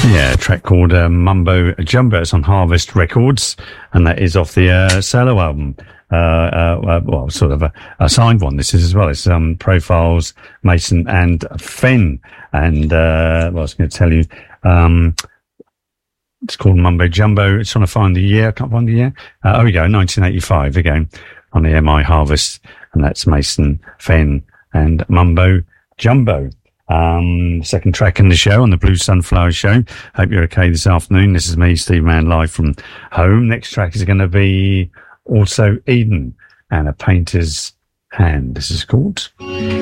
Yeah, a track called Mumbo Jumbo. It's on Harvest Records, and that is off the solo album. Well, sort of a signed one. This is as well. It's Profiles, Mason and Fenn. And I was going to tell you, it's called Mumbo Jumbo. It's trying to find the year. I can't find the year. Oh, we go, 1985 again on the MI Harvest, and that's Mason, Fenn, and Mumbo Jumbo. Second track in the show on the Blue Sunflower Show. Hope you're okay this afternoon. This is me, Steve Mann, live from home. Next track is going to be also Eden and A Painter's Hand. This is called